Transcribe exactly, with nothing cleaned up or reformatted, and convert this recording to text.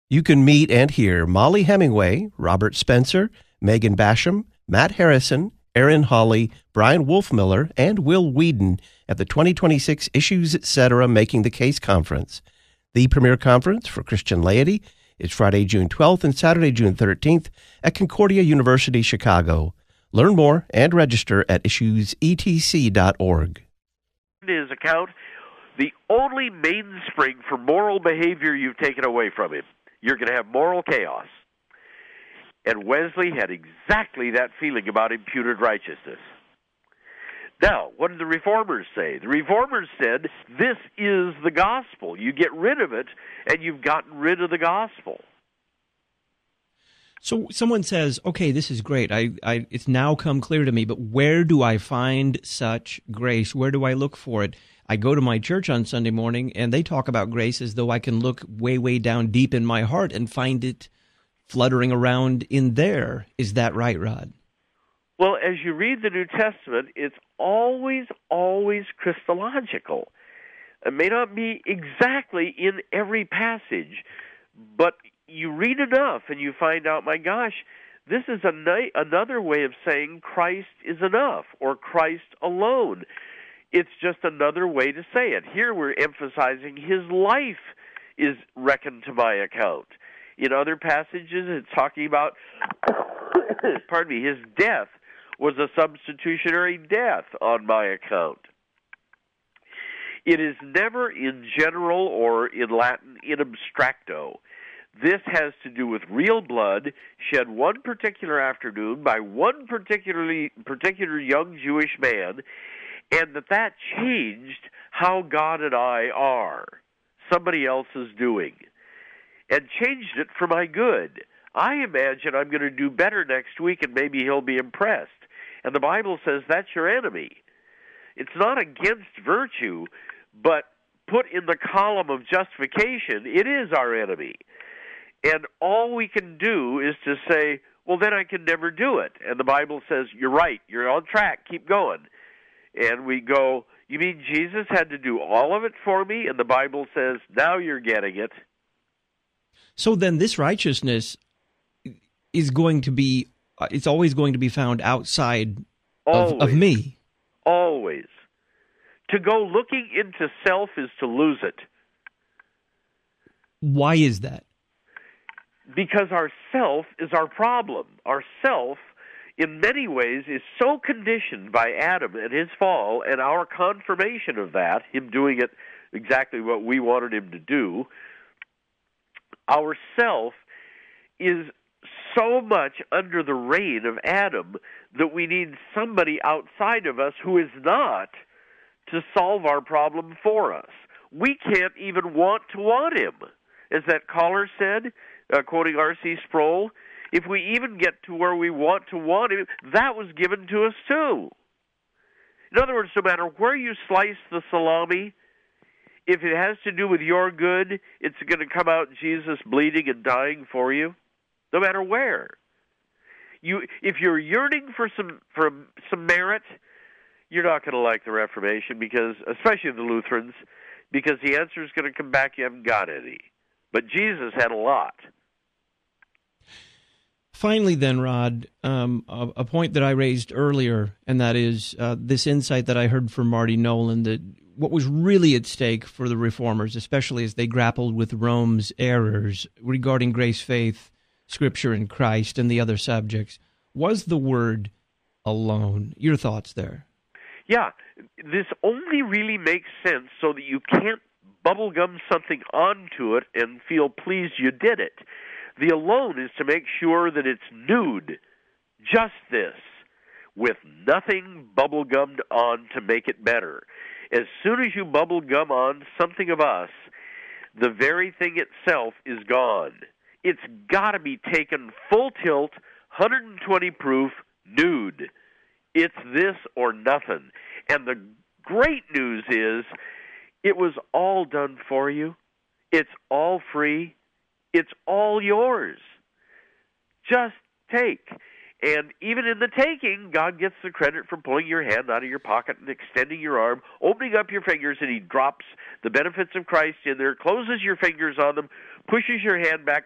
You can meet and hear Molly Hemingway, Robert Spencer, Megan Basham, Matt Harrison, Aaron Hawley, Brian Wolfmiller, and Will Whedon at the twenty twenty-six Issues Etc. Making the Case Conference. The premier conference for Christian laity is Friday, June twelfth and Saturday, June thirteenth at Concordia University, Chicago. Learn more and register at issues e t c dot org. His account, the only mainspring for moral behavior you've taken away from him. You're going to have moral chaos. And Wesley had exactly that feeling about imputed righteousness. Now, what did the Reformers say? The Reformers said, this is the gospel. You get rid of it, and you've gotten rid of the gospel. So someone says, okay, this is great. I, I, it's now come clear to me, but where do I find such grace? Where do I look for it? I go to my church on Sunday morning, and they talk about grace as though I can look way, way down deep in my heart and find it fluttering around in there. Is that right, Rod? Well, as you read the New Testament, it's always, always Christological. It may not be exactly in every passage, but you read enough and you find out, my gosh, this is a na- another way of saying Christ is enough or Christ alone. It's just another way to say it. Here we're emphasizing his life is reckoned to my account. In other passages, it's talking about, pardon me, his death was a substitutionary death on my account. It is never in general or in Latin in abstracto. This has to do with real blood shed one particular afternoon by one particularly particular young Jewish man, and that that changed how God and I are, somebody else is doing, and changed it for my good. I imagine I'm going to do better next week, and maybe he'll be impressed. And the Bible says that's your enemy. It's not against virtue, but put in the column of justification, it is our enemy. And all we can do is to say, well, then I can never do it. And the Bible says, you're right, you're on track, keep going. And we go, you mean Jesus had to do all of it for me? And the Bible says, now you're getting it. So then this righteousness is going to be, it's always going to be found outside of, of me. Always. To go looking into self is to lose it. Why is that? Because our self is our problem. Our self, in many ways, is so conditioned by Adam and his fall and our confirmation of that, him doing it exactly what we wanted him to do. Our self is so much under the reign of Adam that we need somebody outside of us who is not to solve our problem for us. We can't even want to want him. As that caller said, uh, quoting R C Sproul, if we even get to where we want to want him, that was given to us too. In other words, no matter where you slice the salami, if it has to do with your good, it's going to come out Jesus bleeding and dying for you, no matter where. You, if you're yearning for some for some merit, you're not going to like the Reformation, because, especially the Lutherans, because the answer is going to come back, you haven't got any. But Jesus had a lot. Finally, then, Rod, um, a, a point that I raised earlier, and that is uh, this insight that I heard from Marty Nolan, that what was really at stake for the Reformers, especially as they grappled with Rome's errors regarding grace, faith, Scripture, and Christ, and the other subjects, was the word alone. Your thoughts there? Yeah, this only really makes sense so that you can't bubblegum something onto it and feel pleased you did it. The alone is to make sure that it's nude, just this, with nothing bubblegummed on to make it better. As soon as you bubblegum on something of us, the very thing itself is gone. It's got to be taken full tilt, one hundred twenty proof, nude. It's this or nothing. And the great news is it was all done for you. It's all free. It's all yours. Just take. And even in the taking, God gets the credit for pulling your hand out of your pocket and extending your arm, opening up your fingers, and he drops the benefits of Christ in there, closes your fingers on them, pushes your hand back,